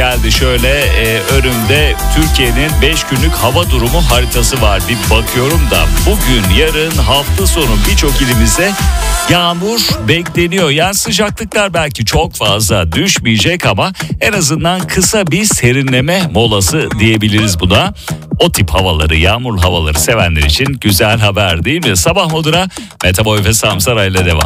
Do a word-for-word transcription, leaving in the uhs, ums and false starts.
geldi şöyle e, önümde Türkiye'nin beş günlük hava durumu haritası var. Bir bakıyorum da bugün, yarın, hafta sonu birçok ilimizde yağmur bekleniyor. Yani sıcaklıklar belki çok fazla düşmeyecek ama en azından kısa bir serinleme molası diyebiliriz buna. O tip havaları, yağmurlu havaları sevenler için güzel haber değil mi? Sabah moduna Mete Boy ve Samsara ile devam.